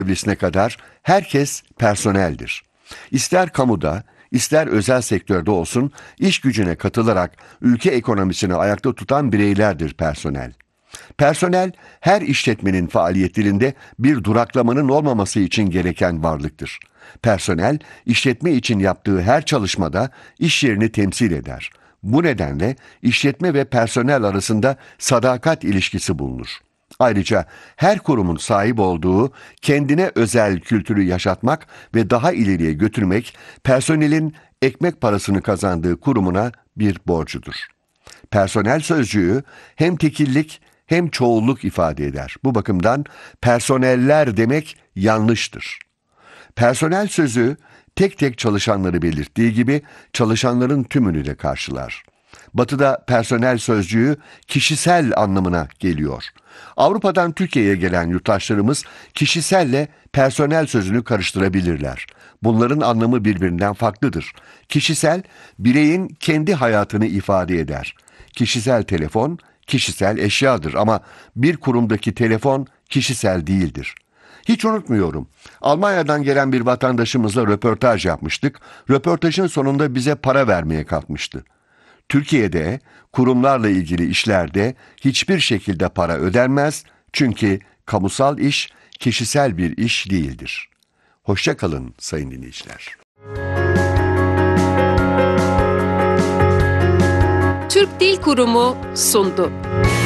görevlisine kadar herkes personeldir. İster kamuda, ister özel sektörde olsun iş gücüne katılarak ülke ekonomisini ayakta tutan bireylerdir personel. Personel her işletmenin faaliyetlerinde bir duraklamanın olmaması için gereken varlıktır. Personel işletme için yaptığı her çalışmada iş yerini temsil eder. Bu nedenle işletme ve personel arasında sadakat ilişkisi bulunur. Ayrıca her kurumun sahip olduğu kendine özel kültürü yaşatmak ve daha ileriye götürmek personelin ekmek parasını kazandığı kurumuna bir borcudur. Personel sözcüğü hem tekillik hem çoğulluk ifade eder. Bu bakımdan personeller demek yanlıştır. Personel sözü tek tek çalışanları belirttiği gibi çalışanların tümünü de karşılar. Batı'da personel sözcüğü kişisel anlamına geliyor. Avrupa'dan Türkiye'ye gelen yurttaşlarımız kişiselle personel sözünü karıştırabilirler. Bunların anlamı birbirinden farklıdır. Kişisel, bireyin kendi hayatını ifade eder. Kişisel telefon, kişisel eşyadır ama bir kurumdaki telefon kişisel değildir. Hiç unutmuyorum. Almanya'dan gelen bir vatandaşımızla röportaj yapmıştık. Röportajın sonunda bize para vermeye kalkmıştı. Türkiye'de kurumlarla ilgili işlerde hiçbir şekilde para ödenmez çünkü kamusal iş kişisel bir iş değildir. Hoşça kalın sayın dinleyiciler. Türk Dil Kurumu sundu.